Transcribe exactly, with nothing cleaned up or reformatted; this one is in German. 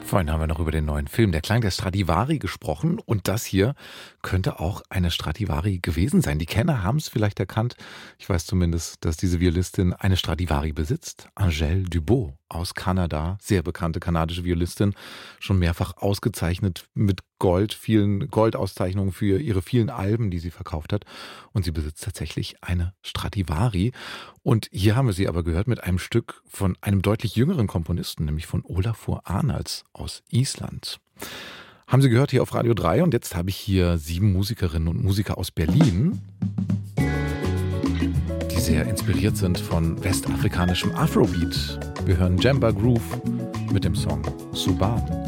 Vorhin haben wir noch über den neuen Film Der Klang der Stradivari gesprochen und das hier könnte auch eine Stradivari gewesen sein. Die Kenner haben es vielleicht erkannt. Ich weiß zumindest, dass diese Violistin eine Stradivari besitzt. Angèle Dubot aus Kanada, sehr bekannte kanadische Violistin, schon mehrfach ausgezeichnet mit Gold, vielen Goldauszeichnungen für ihre vielen Alben, die sie verkauft hat. Und sie besitzt tatsächlich eine Stradivari. Und hier haben wir sie aber gehört mit einem Stück von einem deutlich jüngeren Komponisten, nämlich von Olafur Arnalds aus Island. Haben Sie gehört hier auf Radio drei und jetzt habe ich hier sieben Musikerinnen und Musiker aus Berlin, die sehr inspiriert sind von westafrikanischem Afrobeat. Wir hören Jemba Groove mit dem Song Suban.